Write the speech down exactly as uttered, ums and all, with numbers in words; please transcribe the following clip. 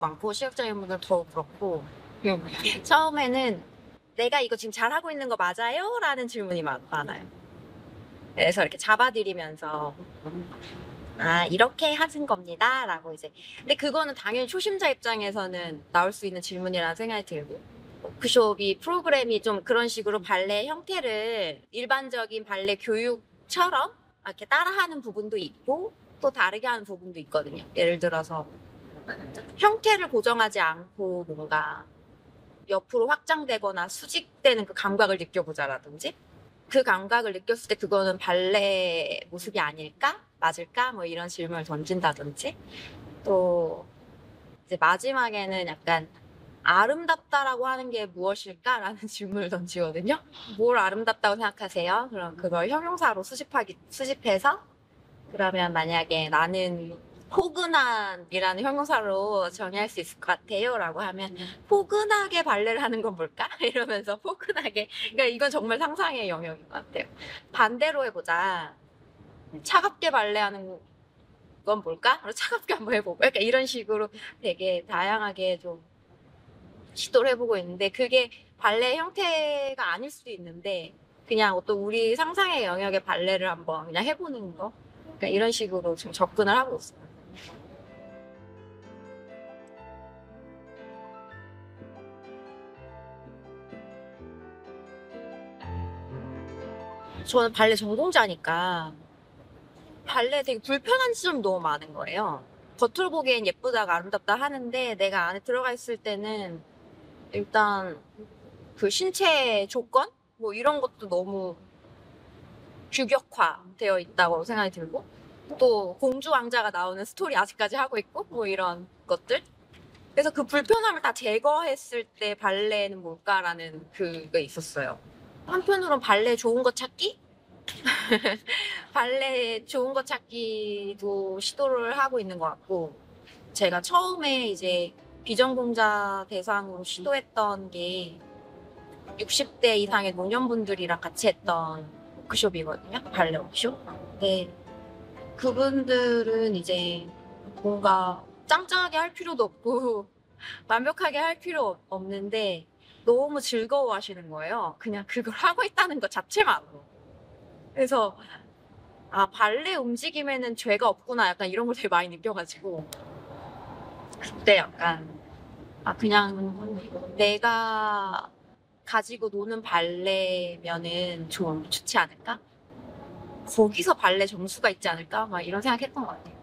많고 시각장애인분들 더 그렇고 음. 처음에는 "내가 이거 지금 잘하고 있는 거 맞아요?" 라는 질문이 많 많아요. 그래서 이렇게 잡아드리면서 "아 이렇게 하신 겁니다."라고 이제 근데 그거는 당연히 초심자 입장에서는 나올 수 있는 질문이라는 생각이 들고 워크숍이 프로그램이 좀 그런 식으로 발레 형태를 일반적인 발레 교육처럼 이렇게 따라하는 부분도 있고 또 다르게 하는 부분도 있거든요. 예를 들어서 형태를 고정하지 않고 뭔가 옆으로 확장되거나 수직되는 그 감각을 느껴보자라든지 그 감각을 느꼈을 때 그거는 발레 모습이 아닐까? 맞을까? 뭐 이런 질문을 던진다든지 또 이제 마지막에는 약간 "아름답다."라고 하는 게 무엇일까?"라는 질문을 던지거든요. "뭘 아름답다고 생각하세요?" 그럼 그걸 형용사로 수집하기 수집해서 그러면 만약에 "나는 포근함이라는 형용사로 정의할 수 있을 것 같아요."라고 하면 "포근하게 발레를 하는 건 뭘까?" 이러면서 포근하게 그러니까 이건 정말 상상의 영역인 것 같아요. "반대로 해 보자. 차갑게 발레하는 건 뭘까? 그럼 차갑게 한번 해 보고." 약간 이런 식으로 되게 다양하게 좀 시도를 해 보고 있는데 그게 발레 형태가 아닐 수도 있는데 그냥 어떤 우리 상상의 영역의 발레를 한번 그냥 해 보는 거 그러니까 이런 식으로 좀 접근을 하고 있어요. 저는 발레 전공자니까 발레 되게 불편한 지점이 너무 많은 거예요. 겉으로 보기엔 예쁘다고 아름답다 하는데 내가 안에 들어가 있을 때는 일단 그 신체 조건 뭐 이런 것도 너무 규격화되어 있다고 생각이 들고 또 공주 왕자가 나오는 스토리 아직까지 하고 있고 뭐 이런 것들 그래서 그 불편함을 다 제거했을 때 '발레는 뭘까?'라는 그게 있었어요. 한편으론 발레 좋은 거 찾기? 발레 좋은 거 찾기도 시도를 하고 있는 것 같고 제가 처음에 이제 비전공자 대상으로 시도했던 게 육십 대 이상의 노년분들이랑 같이 했던 워크숍이거든요, 발레 워크숍. 네. 그분들은 이제 뭔가 짱짱하게 할 필요도 없고 완벽하게 할 필요 없는데 너무 즐거워하시는 거예요, 그냥 그걸 하고 있다는 것 자체만으로. 그래서 '아 발레 움직임에는 죄가 없구나.' 약간 이런 걸 되게 많이 느껴 가지고 그때 약간 '아 그냥 내가 가지고 노는 발레면은 좀 좋지 않을까? 거기서 발레 점수가 있지 않을까?' 막 이런 생각했던 것 같아요.